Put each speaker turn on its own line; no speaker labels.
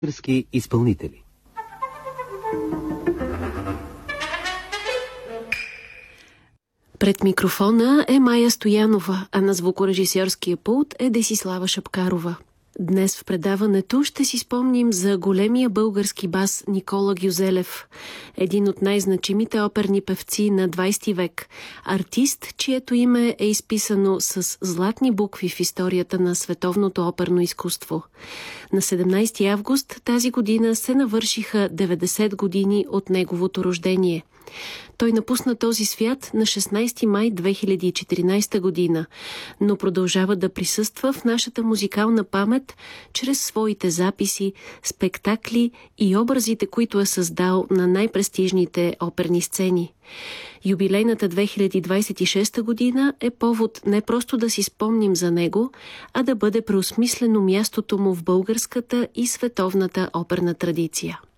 български изпълнители.
Пред микрофона е Майя Стоянова, а на звукорежисьорския пулт е Десислава Шапкарова. Днес в предаването ще си спомним за големия български бас Никола Гюзелев, един от най-значимите оперни певци на 20 век, артист, чието име е изписано с златни букви в историята на световното оперно изкуство. На 17 август тази година се навършиха 90 години от неговото рождение. Той напусна този свят на 16 май 2014 година, но продължава да присъства в нашата музикална памет чрез своите записи, спектакли и образите, които е създал на най-престижните оперни сцени. Юбилейната 2026 година е повод не просто да си спомним за него, а да бъде преосмислено мястото му в българската и световната оперна традиция.